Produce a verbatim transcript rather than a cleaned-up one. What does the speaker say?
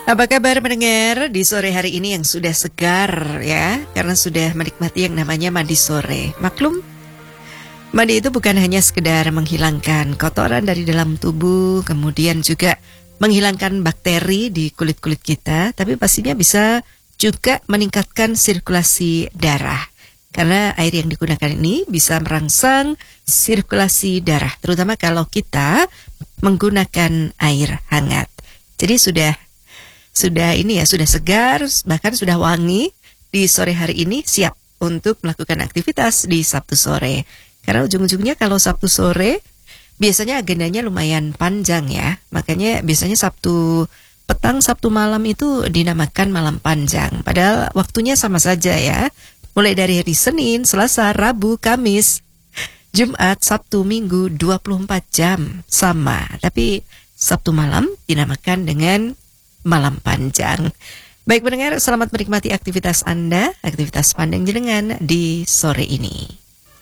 Apa kabar mendengar di sore hari ini yang sudah segar ya, karena sudah menikmati yang namanya mandi sore. Maklum, mandi itu bukan hanya sekedar menghilangkan kotoran dari dalam tubuh, kemudian juga menghilangkan bakteri di kulit-kulit kita, tapi pastinya bisa juga meningkatkan sirkulasi darah. Karena air yang digunakan ini bisa merangsang sirkulasi darah, terutama kalau kita menggunakan air hangat. Jadi sudah Sudah ini ya, sudah segar, bahkan sudah wangi di sore hari ini, siap untuk melakukan aktivitas di Sabtu sore. Karena ujung-ujungnya kalau Sabtu sore, biasanya agendanya lumayan panjang ya. Makanya biasanya Sabtu petang, Sabtu malam itu dinamakan malam panjang. Padahal waktunya sama saja ya. Mulai dari hari Senin, Selasa, Rabu, Kamis, Jumat, Sabtu, Minggu, dua puluh empat jam sama. Tapi Sabtu malam dinamakan dengan malam panjang. Baik pendengar, selamat menikmati aktivitas Anda, aktivitas pandang jenengan di sore ini.